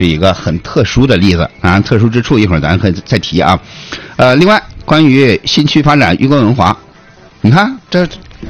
一个很特殊的例子啊，特殊之处一会儿咱可以再提啊。另外关于新区发展玉冠文华，你看这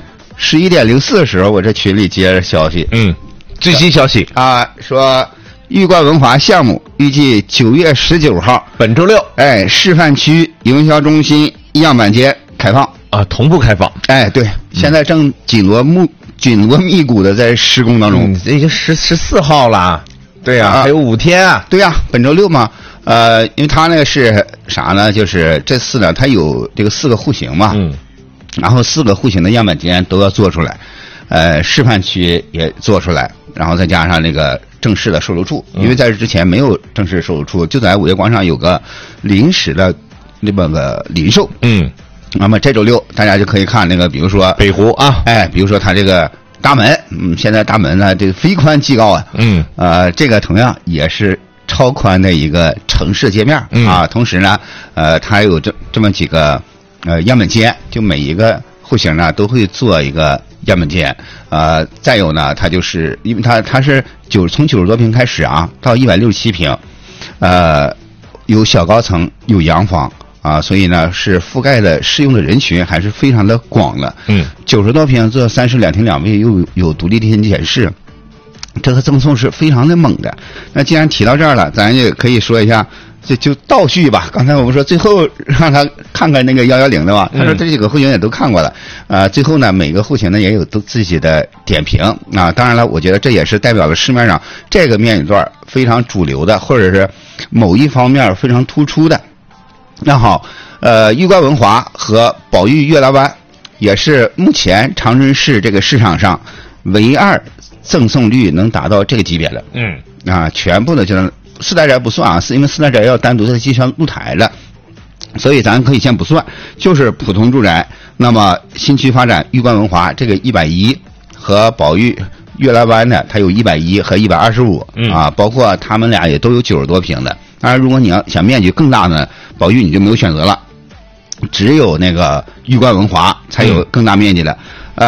11点04的时候，我这群里接着消息， 最新消息啊，说玉冠文华项目预计9月19号， 本周六， 示范区营销中心样板间开放啊，同步开放。 对，现在正紧锣密鼓的在施工当中， 已经14号了。对呀，还有5天啊。 对呀，本周六嘛。因为它那个是啥呢？就是这次呢，它有这个4个户型嘛。然后4个户型的样板间都要做出来，示范区也做出来，然后再加上那个正式的售楼处，因为在这之前没有正式售楼处，就在5月广场有个临时的那么个临售。那么这周六大家就可以看那个，比如说北湖啊， 比如说它这个大门，现在大门呢这个非宽即高啊，这个同样也是超宽的一个城市界面啊，同时呢，它有这么几个样板间，就每一个户型呢都会做一个样板间，再有呢，它就是因为它是从90多平开始啊，到167平，有小高层，有洋房。所以呢，是覆盖的适用的人群还是非常的广的。90多平做32厅2卫，又有独立天检室，这个赠送是非常的猛的。那既然提到这儿了，咱也可以说一下，就倒叙吧。刚才我们说最后让他看看那个110的吧，他说这几个户型也都看过了。最后呢，每个户型呢也有都自己的点评啊。当然了，我觉得这也是代表了市面上这个面积段非常主流的，或者是某一方面非常突出的。那好，玉冠文华和宝玉悦来湾也是目前长春市这个市场上唯二赠送率能达到这个级别的。全部的就是4代宅不算啊，是因为4代宅要单独的计算露台了，所以咱可以先不算，就是普通住宅。那么新区发展玉冠文华这个110和宝玉悦来湾呢，它有110和125啊，包括他们俩也都有90多平的。当然，如果你要想面积更大呢，宝玉你就没有选择了，只有那个玉冠文华才有更大面积的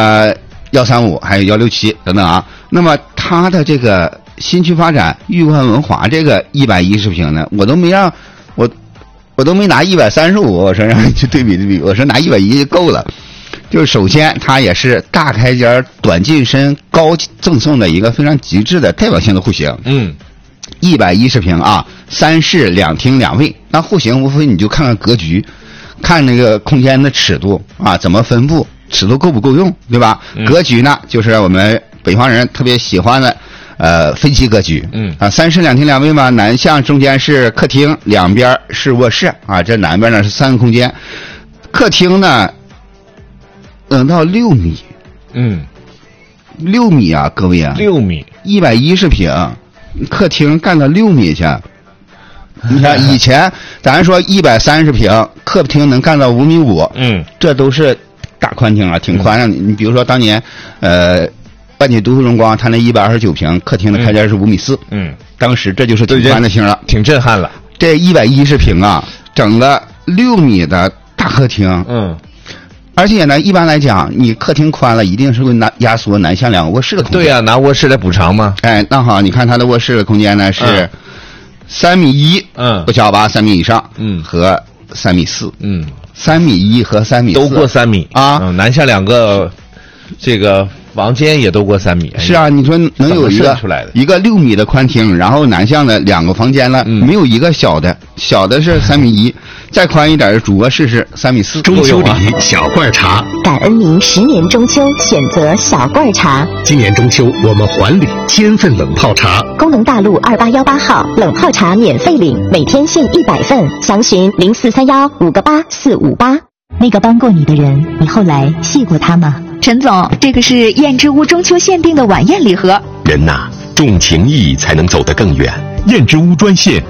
，135还有167等等啊。那么它的这个新区发展玉冠文华这个110平呢，我都没拿135，我说让你去对比，我说拿110就够了。就是首先它也是大开间短进深高赠送的一个非常极致的代表性的户型。110平啊，3室2厅2卫，那户型无非你就看看格局，看那个空间的尺度啊，怎么分布，尺度够不够用，对吧？格局呢，就是我们北方人特别喜欢的分析格局。3室2厅2卫嘛，南向中间是客厅，两边是卧室啊，这南边呢是3个空间，客厅呢能到6米。6米啊，各位啊，6米，110平。客厅干到6米去，你看以前咱说130平，客厅能干到5.5米，这都是大宽厅啊，挺宽的。你比如说当年，万锦都市荣光，它那129平客厅的开间是5.4米，当时这就是挺宽的厅了， 挺震撼了。 这110平啊，整个6米的大客厅，而且呢，一般来讲，你客厅宽了，一定是会压缩南向2个卧室的空间。对呀，拿卧室来补偿吗？那好，你看它的卧室的空间呢是3.1米，不小吧？3米以上，和3.4米，3.1米和3.4米都过3米啊。南向2个这个房间也都过3米。是啊，你说能有一个6米的宽厅，然后南向的2个房间呢，没有一个小的是3.1米。再宽一点的主卧室是3.4米。 中秋礼小罐茶， 感恩您10年中秋选择小罐茶。 今年中秋我们还礼1000份冷泡茶。 工农大路2818号冷泡茶免费领，每天限100份，详询0431588458。那个帮过你的人，你后来谢过他吗？ 陈总，这个是燕之屋中秋限定的晚宴礼盒。 人呐，重情义才能走得更远。燕之屋专线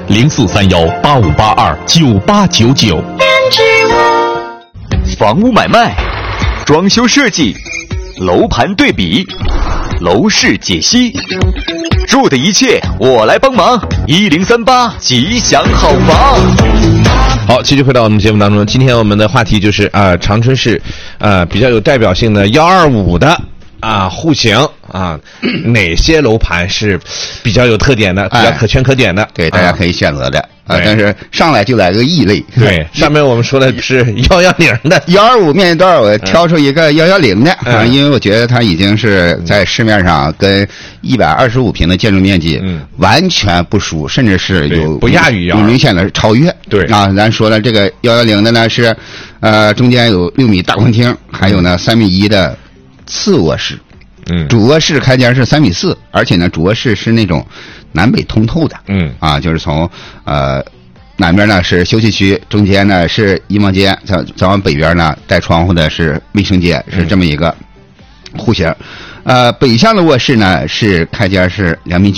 043185829899。燕之屋。 房屋买卖、装修设计、楼盘对比、楼市解析，住的一切我来帮忙。1038吉祥好房。 好，继续回到我们节目当中。今天我们的话题就是长春市比较有代表性的125的户型啊，哪些楼盘是比较有特点的，比较可圈可点的， 对，大家可以选择的。但是上来就来个异类。 对，上面我们说的是110的 125面积段，我挑出一个110的啊，因为我觉得它已经是在市面上跟125平的建筑面积完全不输，甚至是有不亚于有明显的超越。 对啊，咱说了这个110的呢是中间有6米大客厅，还有呢3米1的次卧室。主卧室开间是3米4，而且呢主卧室是那种南北通透的。就是从南边呢是休息区，中间呢是衣帽间，再往北边呢带窗户的是卫生间，是这么一个户型。北向的卧室呢是开间是2米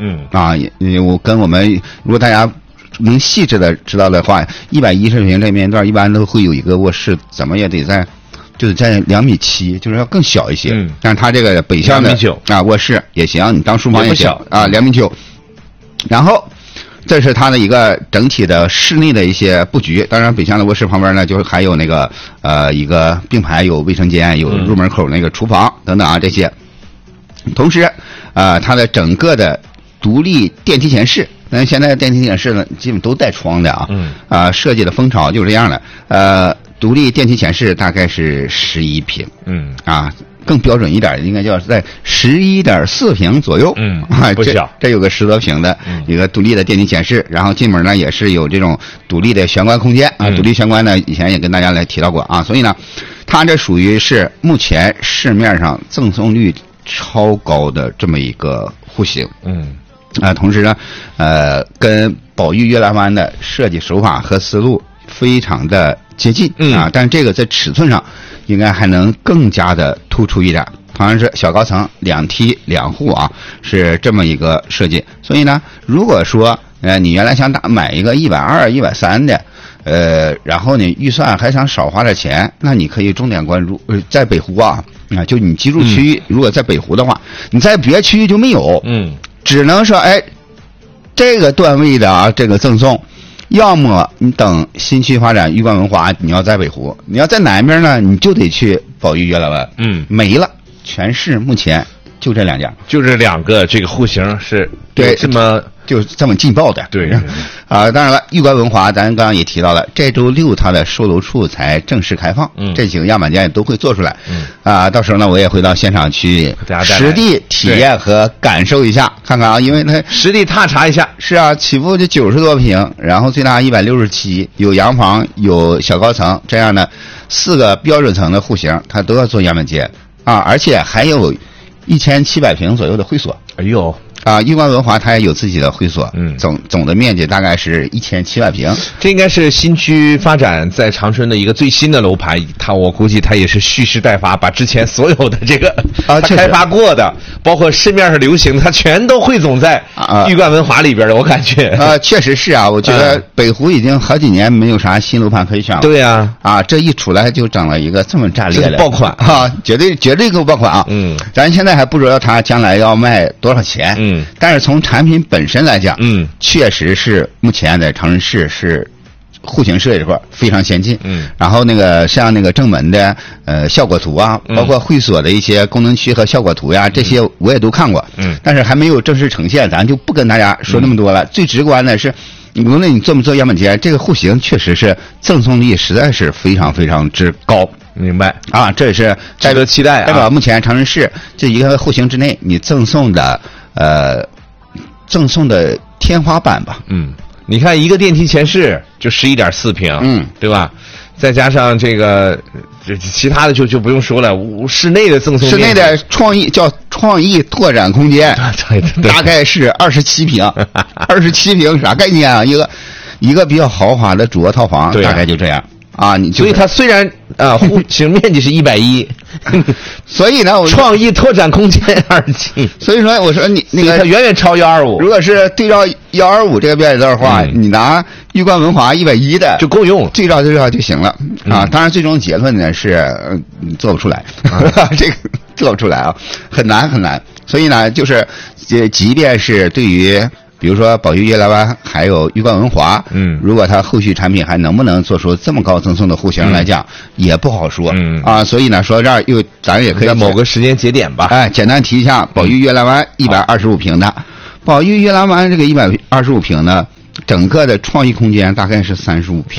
9。我跟我们如果大家能细致的知道的话，110平这面段一般都会有一个卧室，怎么也得在2米7，就是要更小一些。但是它这个北向的 2米9 啊卧室也行，你当书房也行啊，2米9。然后这是它的一个整体的室内的一些布局。当然北向的卧室旁边呢，就是还有那个一个并排有卫生间，有入门口那个厨房等等啊这些。同时它的整个的独立电梯前室，那现在电梯前室呢基本都带窗的啊。设计的风潮就是这样的。独立电梯前室大概是11平。更标准一点应该叫在11.4平左右。 不小。 这有个10多平的一个独立的电梯前室，然后进门呢也是有这种独立的玄关空间啊。独立玄关呢以前也跟大家来提到过啊，所以呢它这属于是目前市面上赠送率超高的这么一个户型。同时呢跟宝玉月兰湾的设计手法和思路非常的接近但这个在尺寸上应该还能更加的突出一点。同样是小高层2梯2户啊，是这么一个设计。所以呢，如果说你原来想买一个120、130的，然后你预算还想少花点钱，那你可以重点关注在北湖就你居住区域如果在北湖的话，你在别区域就没有。只能说这个段位的这个赠送。要么你等新区发展玉冠文华，你要在北湖；你要在南边呢，你就得去宝玉月兰湾。没了，全市目前就这2家， 就这2个这个户型是对这么劲爆的。 对当然了，玉冠文华咱刚刚也提到了，这周6它的售楼处才正式开放，这几个样板间也都会做出来。到时候呢我也会到现场去实地体验和感受一下，看看啊，因为它实地踏查一下。 是啊，起步就90多平，然后最大167，有洋房有小高层，这样的4个标准层的户型它都要做样板间而且还有1700平左右的会所。 哎呦玉冠文华它也有自己的会所，总的面积大概是1700平。 这应该是新区发展在长春的一个最新的楼盘，我估计它也是蓄势待发，把之前所有的这个它开发过的，包括市面上流行的，它全都汇总在玉冠文华里边的，我感觉确实是我觉得北湖已经好几年没有啥新楼盘可以选了。 对呀这一出来就整了一个这么炸裂的爆款绝对够爆款咱现在还不知道它将来要卖多少钱。但是从产品本身来讲，确实是目前在长春市是户型设计这块非常先进。然后像那个正门的效果图包括会所的一些功能区和效果图呀，这些我也都看过。但是还没有正式呈现，咱就不跟大家说那么多了。最直观的是，无论你做不做样板间，这个户型确实是赠送力实在是非常非常之高。 明白这也是值得期待代表目前长春市这一个户型之内你赠送的天花板吧。 你看一个电梯前室就11.4平，对吧？再加上这其他的就不用说了，室内的赠送室内的创意拓展空间大概是27平27平啥概念一个比较豪华的主卧套房大概就这样所以它虽然户型面积是110， 所以呢， 创意拓展空间27， 所以说我说你它远远超125。 如果是对照125这个标准的话，你拿玉冠文华110的就够用， 对照就行了当然，最终结论呢是做不出来，这个做不出来很难。所以呢，就是即便是对于比如说宝玉悦来湾还有玉冠文华，如果它后续产品还能不能做出这么高赠送的户型来讲，也不好说，所以呢，说到这儿又咱也可以在某个时间节点吧， 简单提一下宝玉悦来湾125平的，宝玉悦来湾这个125平呢，整个的创意空间大概是35平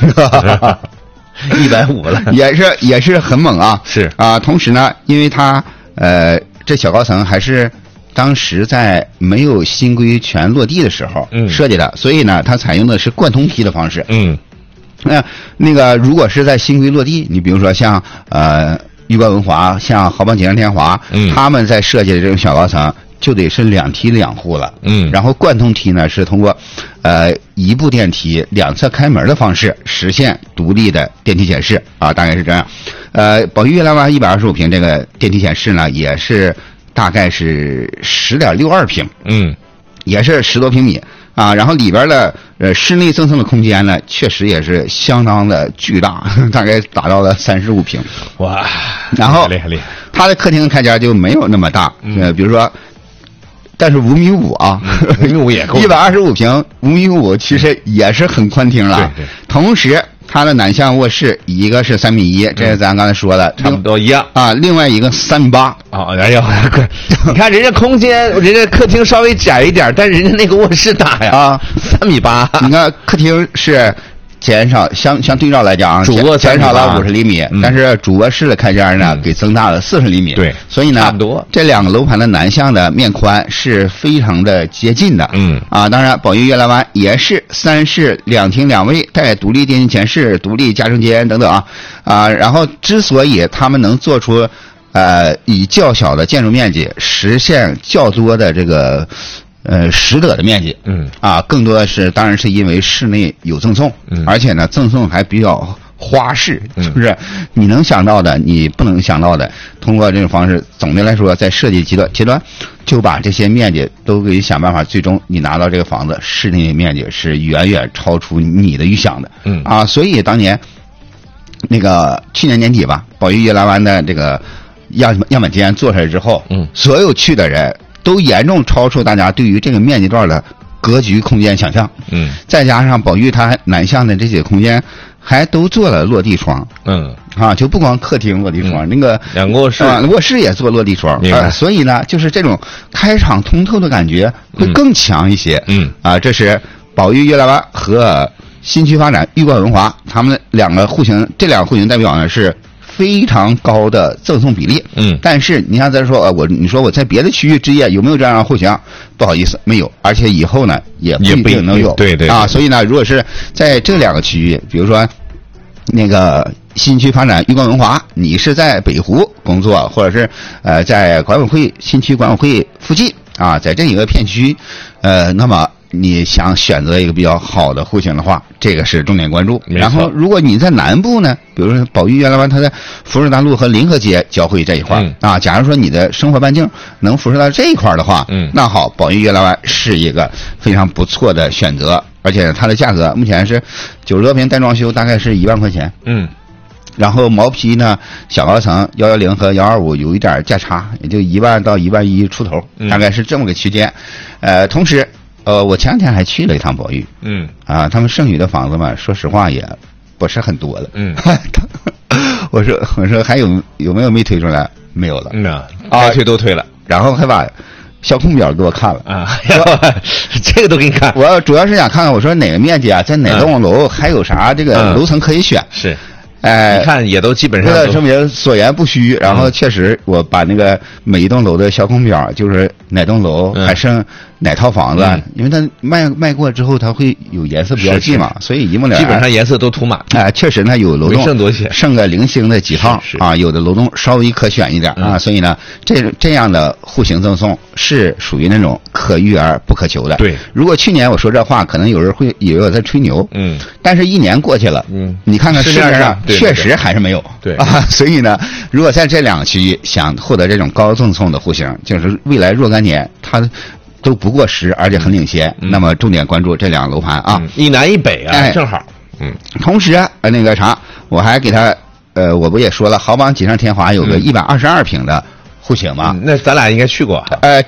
，150了， 也是很猛啊， 是同时呢，因为它这小高层还是当时在没有新规全落地的时候设计的，所以呢，它采用的是贯通梯的方式。那个如果是在新规落地，你比如说像玉冠文华、像豪邦锦上添华，他们在设计的这种小高层就得是2梯2户了。然后贯通梯呢是通过一部电梯2侧开门的方式实现独立的电梯显示大概是这样。宝玉悦来湾125平这个电梯显示呢，也是大概是10.62平，也是10多平米然后里边的室内赠送的空间呢，确实也是相当的巨大，大概达到了35平。 哇！ 然后厉害！ 它的客厅开间就没有那么大，比如说，但是5.5米 ，5.5米也够 ，125平5.5米其实也是很宽厅了。 对。 同时，它的南向卧室一个是3.1米，这是咱刚才说的， 差不多一样另外一个3.8米。 哎呀，你看人家空间，人家客厅稍微窄一点，但是人家那个卧室大呀，3.8米。 你看客厅是减少，相对照来讲， 主卧减少了50厘米，但是主卧室的开间呢，给增大了40厘米。 对， 所以呢， 差不多这2个楼盘的南向的面宽是非常的接近的。当然，宝玉悦来湾也是3室2厅2卫，带独立电器前室、独立家政间等等然后之所以他们能做出以较小的建筑面积实现较多的这个实得的面积，更多的是当然是因为室内有赠送，而且呢赠送还比较花式，就是你能想到的，你不能想到的，通过这种方式，总的来说，在设计阶段就把这些面积都给想办法，最终你拿到这个房子室内面积是远远超出你的预想的，所以当年那个去年年底吧，宝玉悦来湾的这个样本间做出来之后，所有去的人都严重超出大家对于这个面积段的格局空间想象。再加上宝玉它南向的这些空间还都做了落地窗。就不光客厅落地窗，那个 2个卧室卧室也做落地窗。所以呢，就是这种开场通透的感觉会更强一些。这是宝玉悦来湾和新区发展玉冠文华他们2个户型，这2个户型代表呢是非常高的赠送比例。但是你像咱说你说我在别的区域置业有没有这样的户型？不好意思，没有，而且以后呢也不一定能有。 对所以呢，如果是在这2个区域，比如说那个新区发展玉冠文华，你是在北湖工作，或者是在管委会新区管委会附近在这一个片区，那么你想选择一个比较好的户型的话，这个是重点关注。然后如果你在南部呢，比如说宝玉悦来湾它在福寿大路和临河街交汇这一块假如说你的生活半径能辐射到这一块的话，那好，宝玉悦来湾是一个非常不错的选择，而且它的价格目前是90多平带装修，大概是1万块钱。然后毛坯呢，小高层110和125有一点价差，也就1万到1万1出头，大概是这么个区间。同时我前2天还去了一趟宝玉，他们剩余的房子嘛，说实话也不是很多了，我说还有没有没推出来？没有了， 该推都推了， 然后还把销控表给我看了这个都给你看。 我主要是想看看，我说哪个面积在哪栋楼还有啥这个楼层可以选。 是。你看也都基本上为了证明所言不虚，然后确实我把那个每一栋楼的销控表，就是哪栋楼还剩哪套房子，因为它卖过之后它会有颜色标记嘛，所以一目了然， 基本上颜色都涂满。 确实呢有楼栋剩个零星的几套有的楼栋稍微可选一点所以呢这样的户型赠送是属于那种可遇而不可求的。 对， 如果去年我说这话，可能有人会以为我在吹牛，但是1年过去了，你看看市面上确实还是没有。 对所以呢，如果在这2个区域想获得这种高赠送的户型，就是未来若干年它都不过时，而且很领先，那么重点关注这2个楼盘一南一北正好。 同时那个啥，我还给他我不也说了，豪邦锦上添华有个122平的户型吗？ 那咱俩应该去过。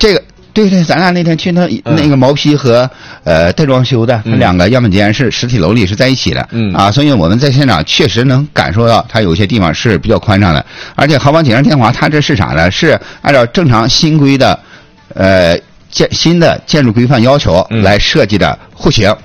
对对，咱俩那天去那个毛坯和带装修的，它两个样本间是实体楼里是在一起的，所以我们在现场确实能感受到它有些地方是比较宽敞的，而且豪邦锦盛天华它这是啥呢？是按照正常新规的新的建筑规范要求来设计的户型。